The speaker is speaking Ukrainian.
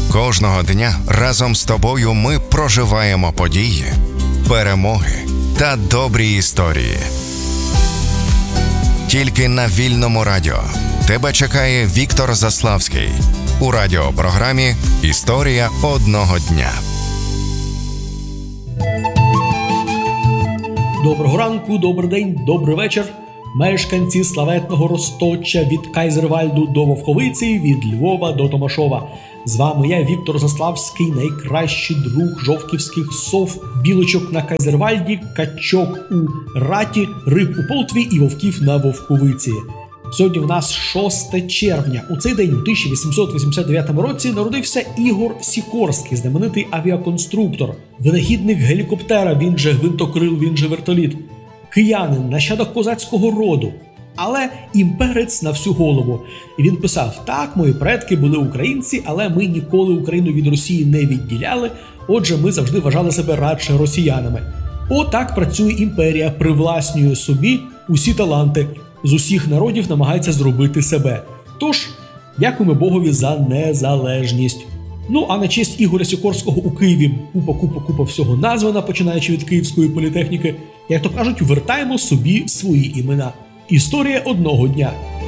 Кожного дня разом з тобою ми проживаємо події, перемоги та добрі історії. Тільки на Вільному радіо тебе чекає Віктор Заславський у радіопрограмі «Історія одного дня». Доброго ранку, добрий день, добрий вечір. Мешканці славетного Розточа від Кайзервальду до Вовковиці, від Львова до Томашова. З вами я, Віктор Заславський, найкращий друг жовківських сов, білочок на Кайзервальді, качок у Раті, риб у Полтві і вовків на Вовковиці. Сьогодні в нас 6 червня. У цей день, у 1889 році, народився Ігор Сікорський, знаменитий авіаконструктор, винахідник гелікоптера, він же гвинтокрил, він же вертоліт, киянин, нащадок козацького роду, але імперець на всю голову. І він писав: так, мої предки були українці, але ми ніколи Україну від Росії не відділяли, отже, ми завжди вважали себе радше росіянами. Отак працює імперія, привласнює собі усі таланти, з усіх народів намагається зробити себе. Тож, дякуємо Богові за незалежність. Ну, а на честь Ігоря Сікорського у Києві купа всього названа, починаючи від Київської політехніки. Як то кажуть, вертаємо собі свої імена. Історія одного дня.